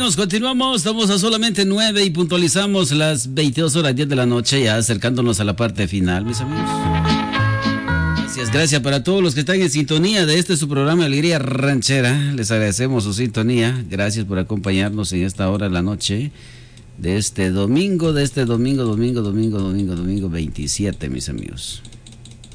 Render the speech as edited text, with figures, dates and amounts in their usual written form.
Continuamos. Estamos a solamente 9 y puntualizamos las 22:10 de la noche, ya acercándonos a la parte final, mis amigos. Gracias para todos los que están en sintonía de su programa Alegría Ranchera. Les agradecemos su sintonía. Gracias por acompañarnos en esta hora de la noche de domingo 27, mis amigos.